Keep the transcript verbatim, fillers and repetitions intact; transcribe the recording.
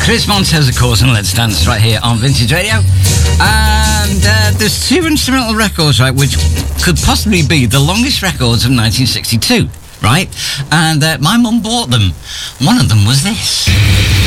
Chris Montez, of course, and Let's Dance right here on Vintage Radio. And uh, there's two instrumental records, right, which could possibly be the longest records of nineteen sixty-two, right? And uh, my mum bought them. One of them was this.